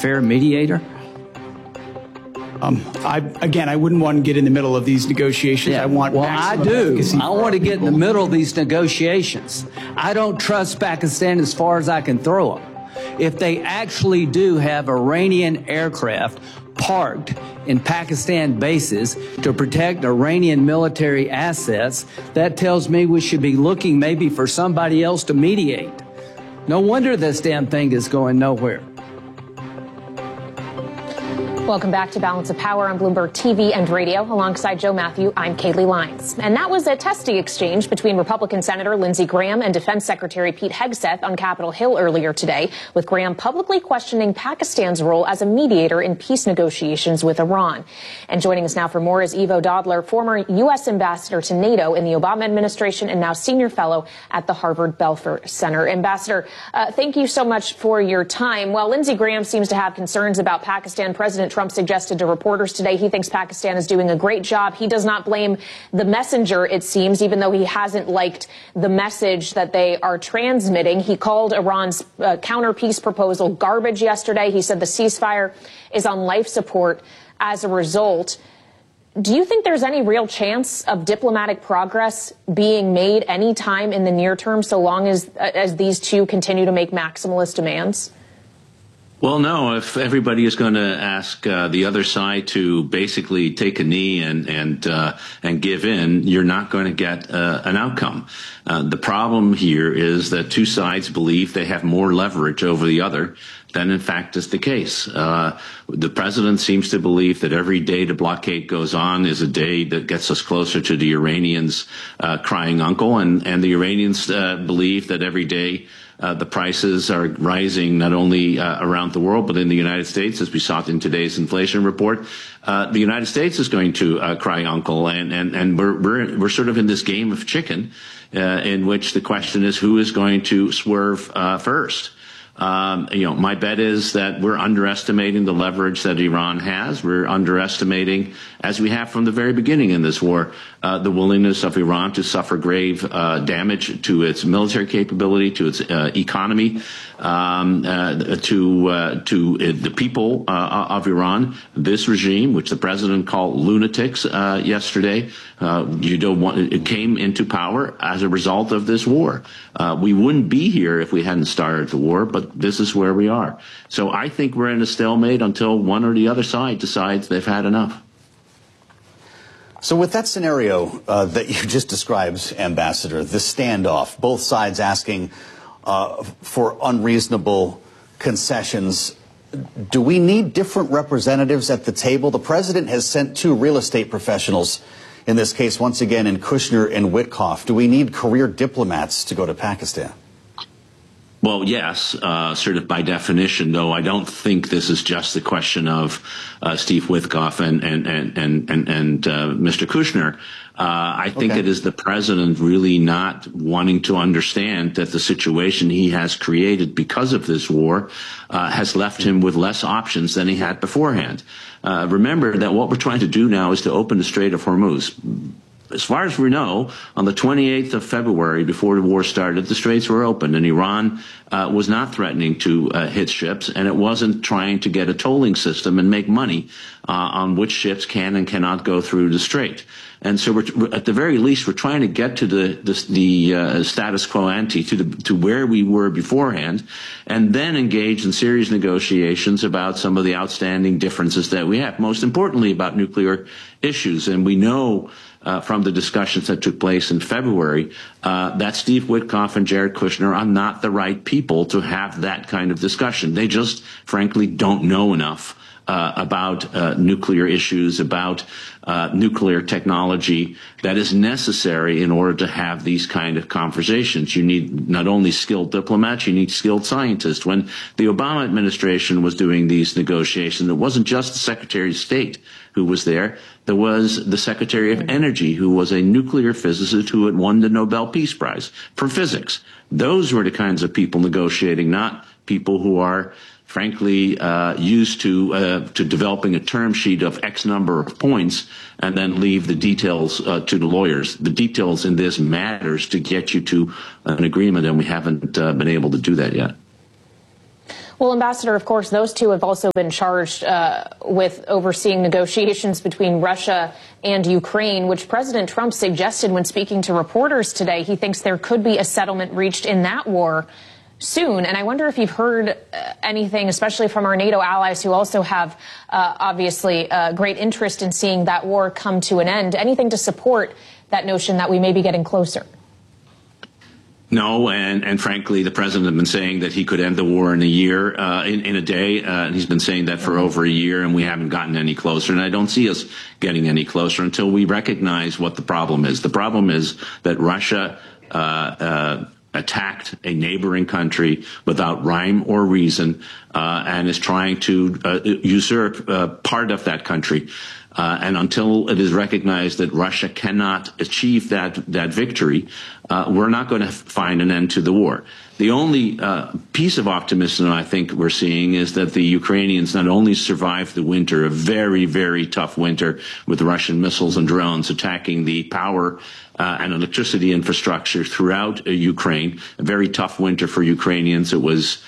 fair mediator? I wouldn't want to get in the middle of these negotiations. Yeah. I want I do. I want to get in the middle of these negotiations. I don't trust Pakistan as far as I can throw them. If they actually do have Iranian aircraft parked in Pakistan bases to protect Iranian military assets, that tells me we should be looking maybe for somebody else to mediate. No wonder this damn thing is going nowhere. Welcome back to Balance of Power on Bloomberg TV and radio. Alongside Joe Matthew, I'm Kaylee Lyons. And that was a testy exchange between Republican Senator Lindsey Graham and Defense Secretary Pete Hegseth on Capitol Hill earlier today, with Graham publicly questioning Pakistan's role as a mediator in peace negotiations with Iran. And joining us now for more is Ivo Dodler, former U.S. ambassador to NATO in the Obama administration and now senior fellow at the Harvard Belfer Center. Ambassador, thank you so much for your time. Well, Lindsey Graham seems to have concerns about Pakistan. President Trump suggested to reporters today he thinks Pakistan is doing a great job. He does not blame the messenger, it seems, even though he hasn't liked the message that they are transmitting. He called Iran's counter peace proposal garbage yesterday. He said the ceasefire is on life support as a result. Do you think there's any real chance of diplomatic progress being made any time in the near term, so long as these two continue to make maximalist demands? Well, no, if everybody is going to ask the other side to basically take a knee and give in, you're not going to get an outcome. The problem here is that two sides believe they have more leverage over the other than in fact is the case. The president seems to believe that every day the blockade goes on is a day that gets us closer to the Iranians crying uncle, and the Iranians believe that every day the prices are rising not only around the world, but in the United States, as we saw in today's inflation report. The United States is going to cry uncle, and we're sort of in this game of chicken, in which the question is who is going to swerve first. My bet is that we're underestimating the leverage that Iran has. We're underestimating, as we have from the very beginning in this war, the willingness of Iran to suffer grave damage to its military capability, to its economy, to the people of Iran. This regime, which the president called lunatics yesterday, it came into power as a result of this war. We wouldn't be here if we hadn't started the war, but this is where we are. So I think we're in a stalemate until one or the other side decides they've had enough. So with that scenario that you just described, Ambassador, the standoff, both sides asking for unreasonable concessions, do we need different representatives at the table? The president has sent two real estate professionals, in this case, once again, in Kushner and Witkoff. Do we need career diplomats to go to Pakistan? Well, yes, sort of by definition, though I don't think this is just the question of Steve Witkoff and Mr. Kushner. I think it is the president really not wanting to understand that the situation he has created because of this war has left him with less options than he had beforehand. Remember that what we're trying to do now is to open the Strait of Hormuz. As far as we know, on the 28th of February, before the war started, the straits were open, and Iran was not threatening to hit ships, and it wasn't trying to get a tolling system and make money on which ships can and cannot go through the strait. And so, at the very least, we're trying to get to the status quo ante, to where we were beforehand, and then engage in serious negotiations about some of the outstanding differences that we have. Most importantly, about nuclear issues, and we know from the discussions that took place in February, that Steve Witkoff and Jared Kushner are not the right people to have that kind of discussion. They just, frankly, don't know enough about nuclear issues, about nuclear technology that is necessary in order to have these kind of conversations. You need not only skilled diplomats, you need skilled scientists. When the Obama administration was doing these negotiations, it wasn't just the Secretary of State who was there. There was the Secretary of Energy, who was a nuclear physicist who had won the Nobel Peace Prize for physics. Those were the kinds of people negotiating, not people who are frankly used to developing a term sheet of X number of points and then leave the details to the lawyers. The details in this matters to get you to an agreement, and we haven't been able to do that yet. Well, Ambassador, of course, those two have also been charged with overseeing negotiations between Russia and Ukraine, which President Trump suggested when speaking to reporters today. He thinks there could be a settlement reached in that war soon. And I wonder if you've heard anything, especially from our NATO allies who also have obviously great interest in seeing that war come to an end, anything to support that notion that we may be getting closer. No, and frankly, the president has been saying that he could end the war in a year, in a day. And he's been saying that for over a year, and we haven't gotten any closer. And I don't see us getting any closer until we recognize what the problem is. The problem is that Russia attacked a neighboring country without rhyme or reason, and is trying to usurp part of that country. And until it is recognized that Russia cannot achieve that victory, we're not going to find an end to the war. The only piece of optimism I think we're seeing is that the Ukrainians not only survived the winter, a very, very tough winter with Russian missiles and drones attacking the power and electricity infrastructure throughout Ukraine, a very tough winter for Ukrainians. It was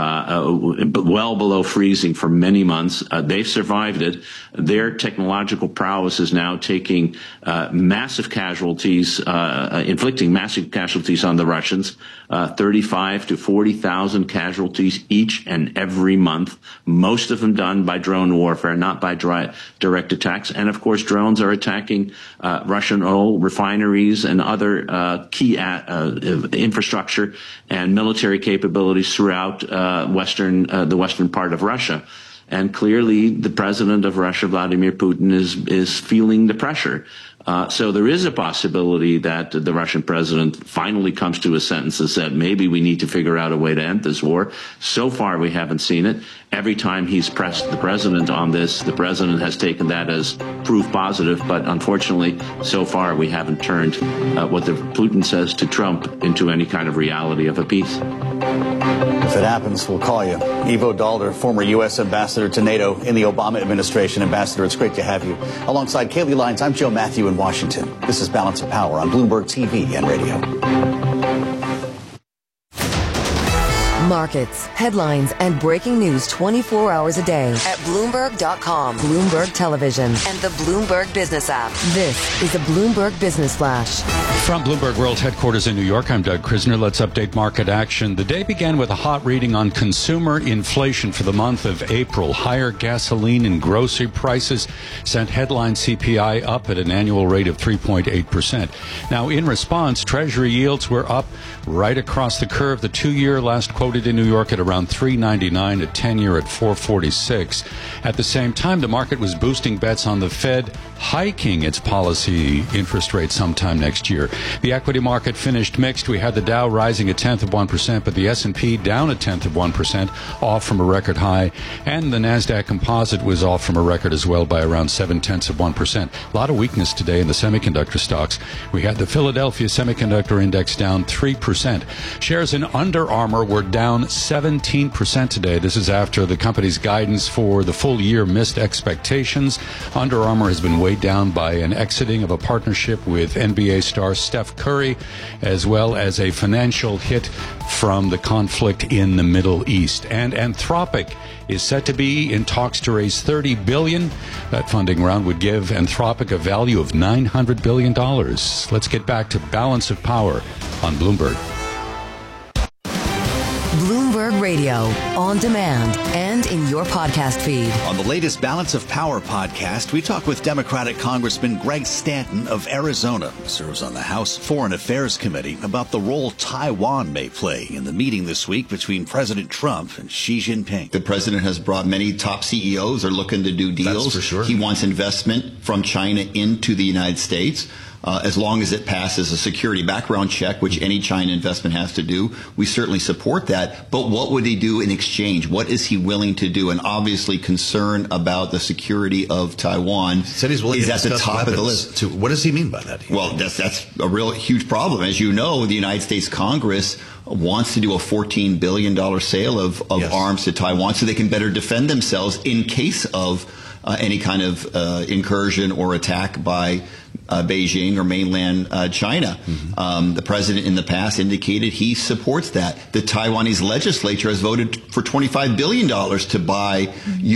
well below freezing for many months. They've survived it. Their technological prowess is now taking massive casualties, inflicting massive casualties on the Russians, 35 to 40,000 casualties each and every month, most of them done by drone warfare, not by direct attacks. And of course, drones are attacking Russian oil refineries and other key infrastructure and military capabilities throughout the western part of Russia. And clearly, the president of Russia, Vladimir Putin, is feeling the pressure. So there is a possibility that the Russian president finally comes to a sentence that said, maybe we need to figure out a way to end this war. So far, we haven't seen it. Every time he's pressed the president on this, the president has taken that as proof positive. But unfortunately, so far, we haven't turned what Putin says to Trump into any kind of reality of a peace. If it happens, we'll call you. Ivo Daalder, former U.S. ambassador to NATO in the Obama administration. Ambassador, it's great to have you. Alongside Kayleigh Lines, I'm Joe Matthew in Washington. This is Balance of Power on Bloomberg TV and radio. Markets, headlines, and breaking news 24 hours a day at Bloomberg.com, Bloomberg Television, and the Bloomberg Business app. This is a Bloomberg Business Flash. From Bloomberg World Headquarters in New York, I'm Doug Krisner. Let's update market action. The day began with a hot reading on consumer inflation for the month of April. Higher gasoline and grocery prices sent headline CPI up at an annual rate of 3.8%. Now, in response, Treasury yields were up right across the curve. The 2-year last quoted in New York at around 3.99, a 10-year at 4.46. At the same time, the market was boosting bets on the Fed hiking its policy interest rate sometime next year. The equity market finished mixed. We had the Dow rising 0.1%, but the S&P down 0.1%, off from a record high, and the Nasdaq Composite was off from a record as well by around 0.7%. A lot of weakness today in the semiconductor stocks. We had the Philadelphia Semiconductor Index down 3%. Shares in Under Armour were down 17% today. This is after the company's guidance for the full year missed expectations. Under Armour has been weighed down by an exiting of a partnership with NBA star Steph Curry, as well as a financial hit from the conflict in the Middle East. And Anthropic is set to be in talks to raise $30 billion. That funding round would give Anthropic a value of $900 billion. Let's get back to Balance of Power on Bloomberg. Bloomberg Radio, on demand and in your podcast feed. On the latest Balance of Power podcast, we talk with Democratic Congressman Greg Stanton of Arizona, who serves on the House Foreign Affairs Committee, about the role Taiwan may play in the meeting this week between President Trump and Xi Jinping. The president has brought many top CEOs are looking to do deals. That's for sure. He wants investment from China into the United States. As long as it passes a security background check, which any China investment has to do, we certainly support that. But what would he do in exchange? What is he willing to do? And obviously concern about the security of Taiwan said he's willing is to at the top of the list. What does he mean by that? Well, that's a real huge problem. As you know, the United States Congress wants to do a $14 billion sale of arms to Taiwan so they can better defend themselves in case of any kind of incursion or attack by Beijing or mainland China. The president in the past indicated he supports that. The Taiwanese legislature has voted for $25 billion to buy